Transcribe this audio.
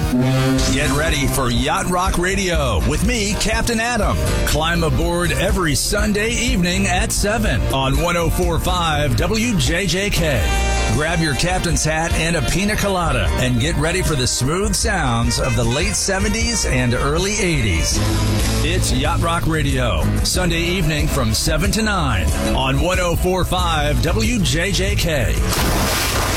Get ready for Yacht Rock Radio with me, Captain Adam. Climb aboard every Sunday evening at 7 on 104.5 WJJK. Grab your captain's hat and a pina colada and get ready for the smooth sounds of the late 70s and early 80s. It's Yacht Rock Radio, Sunday evening from 7 to 9 on 104.5 WJJK.